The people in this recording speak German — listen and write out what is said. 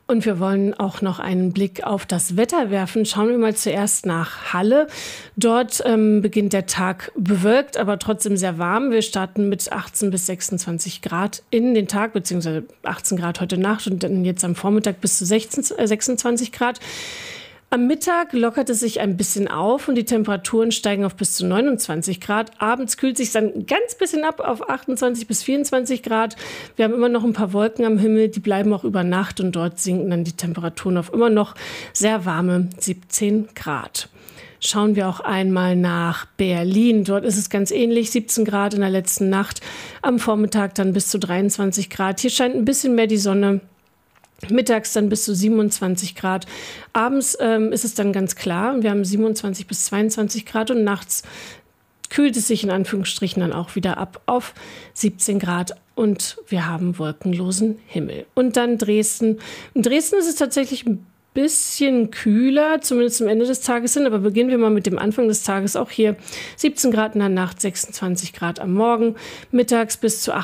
Und wir wollen auch noch einen Blick auf das Wetter werfen. Schauen wir mal zuerst nach Halle. Dort beginnt der Tag bewölkt, aber trotzdem sehr warm. Wir starten mit 18 bis 26 Grad in den Tag, beziehungsweise 18 Grad heute Nacht und dann jetzt am Vormittag bis zu 26 Grad. Am Mittag lockert es sich ein bisschen auf und die Temperaturen steigen auf bis zu 29 Grad. Abends kühlt sich dann ein ganz bisschen ab auf 28 bis 24 Grad. Wir haben immer noch ein paar Wolken am Himmel, die bleiben auch über Nacht und dort sinken dann die Temperaturen auf immer noch sehr warme 17 Grad. Schauen wir auch einmal nach Berlin. Dort ist es ganz ähnlich, 17 Grad in der letzten Nacht. Am Vormittag dann bis zu 23 Grad. Hier scheint ein bisschen mehr die Sonne. Mittags dann bis zu 27 Grad. Abends ist es dann ganz klar. Wir haben 27 bis 22 Grad und nachts kühlt es sich in Anführungsstrichen dann auch wieder ab auf 17 Grad und wir haben wolkenlosen Himmel. Und dann Dresden. In Dresden ist es tatsächlich ein bisschen kühler, zumindest am Ende des Tages hin, aber beginnen wir mal mit dem Anfang des Tages. Auch hier 17 Grad in der Nacht, 26 Grad am Morgen, mittags bis zu